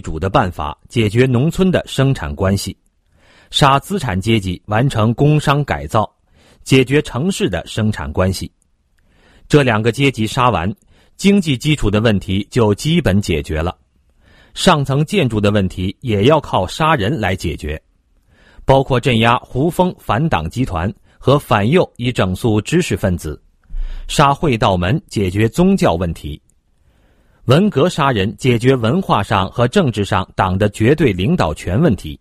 主的办法解决农村的生产关系，杀资产阶级完成工商改造，解决城市的生产关系。这两个阶级杀完，经济基础的问题就基本解决了。上层建筑的问题也要靠杀人来解决，包括镇压胡风反党集团和反右以整肃知识分子，杀会道门解决宗教问题，文革杀人解决文化上和政治上党的绝对领导权问题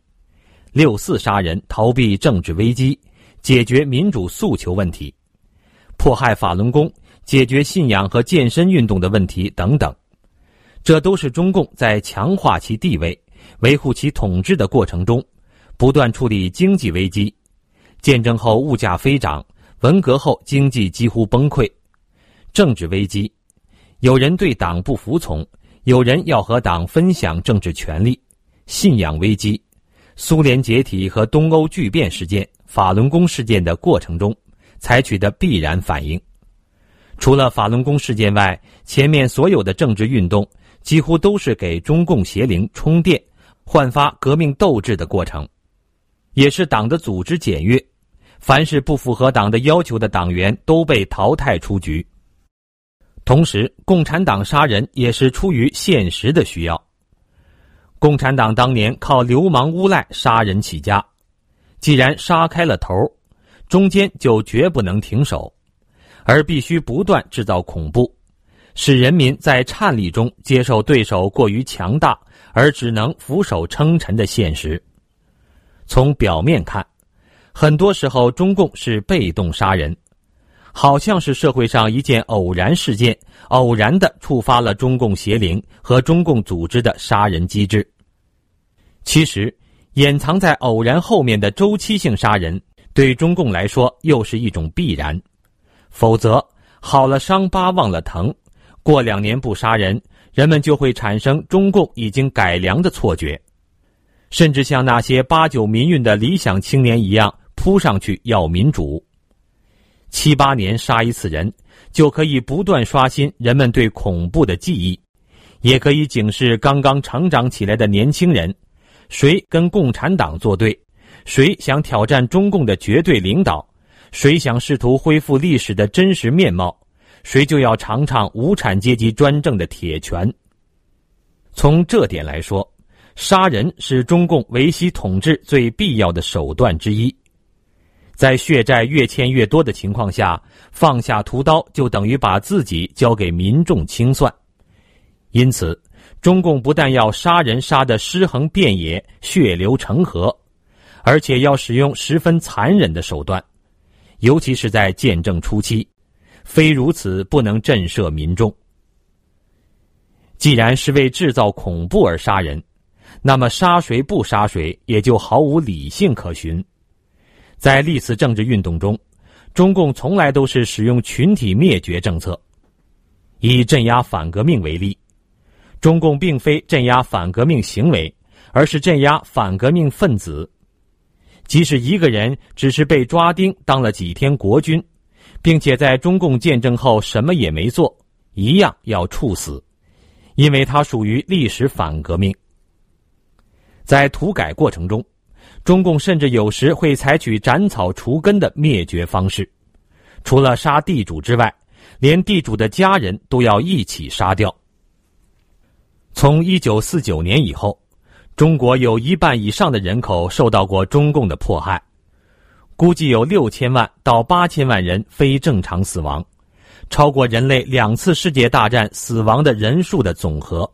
，6·4杀人逃避政治危机，解决民主诉求问题，迫害法轮功解决信仰和健身运动的问题等等。这都是中共在强化其地位、维护其统治的过程中，不断处理经济危机。建政后物价飞涨，文革后经济几乎崩溃。政治危机，有人对党不服从，有人要和党分享政治权利。信仰危机，苏联解体和东欧巨变事件、法轮功事件的过程中采取的必然反应。除了法轮功事件外，前面所有的政治运动几乎都是给中共邪灵充电、焕发革命斗志的过程，也是党的组织检阅，凡是不符合党的要求的党员都被淘汰出局。同时，共产党杀人也是出于现实的需要。共产党当年靠流氓诬赖杀人起家，既然杀开了头，中间就绝不能停手，而必须不断制造恐怖，使人民在颤栗中接受对手过于强大而只能俯首称臣的现实。从表面看，很多时候中共是被动杀人，好像是社会上一件偶然事件，偶然地触发了中共邪灵和中共组织的杀人机制。其实，掩藏在偶然后面的周期性杀人，对中共来说又是一种必然。否则，好了伤疤忘了疼，过2年不杀人，人们就会产生中共已经改良的错觉，甚至像那些89民运的理想青年一样扑上去要民主。7、8年杀一次人，就可以不断刷新人们对恐怖的记忆，也可以警示刚刚成长起来的年轻人，谁跟共产党作对，谁想挑战中共的绝对领导，谁想试图恢复历史的真实面貌，谁就要尝尝无产阶级专政的铁拳。从这点来说，杀人是中共维系统治最必要的手段之一。在血债越欠越多的情况下，放下屠刀就等于把自己交给民众清算。因此，中共不但要杀人杀得尸横遍野、血流成河，而且要使用十分残忍的手段，尤其是在建政初期，非如此不能震慑民众。既然是为制造恐怖而杀人，那么杀谁不杀谁也就毫无理性可循。在历次政治运动中，中共从来都是使用群体灭绝政策。以镇压反革命为例，中共并非镇压反革命行为，而是镇压反革命分子。即使一个人只是被抓丁当了几天国军，并且在中共建政后什么也没做，一样要处死，因为他属于历史反革命。在土改过程中，中共甚至有时会采取斩草除根的灭绝方式，除了杀地主之外，连地主的家人都要一起杀掉。从1949年以后，中国有1半以上的人口受到过中共的迫害，估计有6000万到8000万人非正常死亡，超过人类2次世界大战死亡的人数的总和。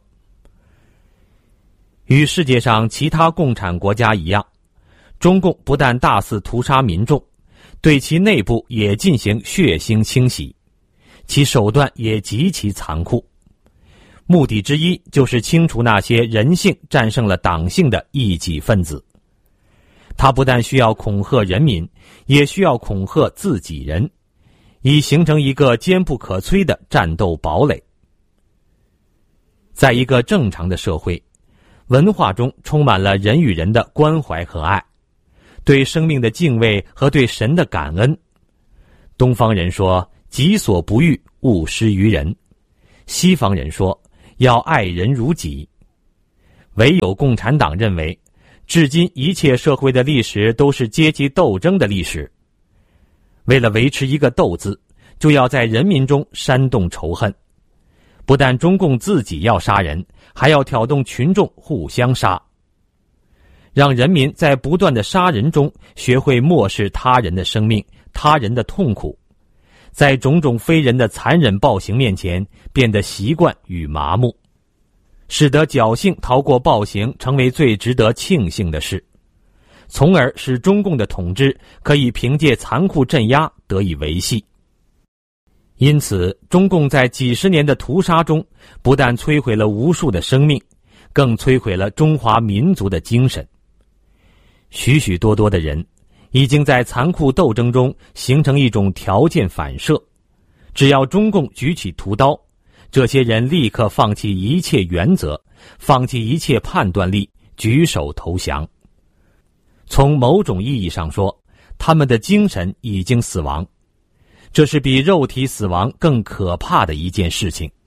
与世界上其他共产国家一样，中共不但大肆屠杀民众，对其内部也进行血腥清洗，其手段也极其残酷。目的之一就是清除那些人性战胜了党性的异己分子。他不但需要恐吓人民，也需要恐吓自己人，以形成一个坚不可摧的战斗堡垒。在一个正常的社会，文化中充满了人与人的关怀和爱，对生命的敬畏和对神的感恩。东方人说己所不欲，勿施于人，西方人说要爱人如己。 唯有共产党认为，至今一切社会的历史都是阶级斗争的历史。为了维持一个斗字，就要在人民中煽动仇恨。不但中共自己要杀人，还要挑动群众互相杀，让人民在不断的杀人中学会漠视他人的生命、他人的痛苦，在种种非人的残忍暴行面前变得习惯与麻木，使得侥幸逃过暴行成为最值得庆幸的事，从而使中共的统治可以凭借残酷镇压得以维系。因此，中共在几十年的屠杀中，不但摧毁了无数的生命，更摧毁了中华民族的精神。许许多多的人已经在残酷斗争中形成一种条件反射，只要中共举起屠刀，这些人立刻放弃一切原则，放弃一切判断力，举手投降。从某种意义上说，他们的精神已经死亡，这是比肉体死亡更可怕的一件事情。